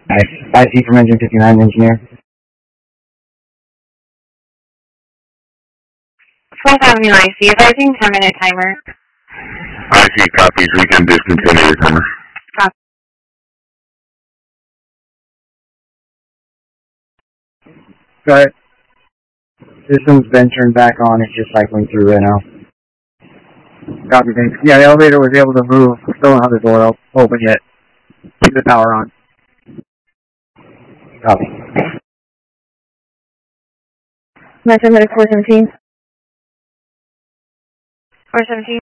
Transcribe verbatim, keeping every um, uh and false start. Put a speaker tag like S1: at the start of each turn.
S1: I, I see from engine fifty-nine, engineer.
S2: fourth Avenue I C, advising ten minute timer.
S3: I C copies, we can discontinue the timer.
S2: Copy.
S1: Go ahead. System's been turned back on, it's just cycling through right now. Copy, thanks. Yeah, the elevator was able to move, still don't have the door open yet. Keep the power on. Copy.
S2: Metro Medic four seventeen. four seventeen.